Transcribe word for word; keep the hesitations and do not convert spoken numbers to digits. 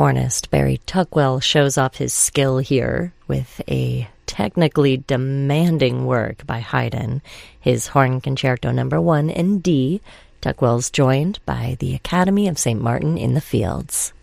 Hornist Barry Tuckwell shows off his skill here with a technically demanding work by Haydn, his Horn Concerto Number One in D. Tuckwell's joined by the Academy of Saint Martin in the Fields.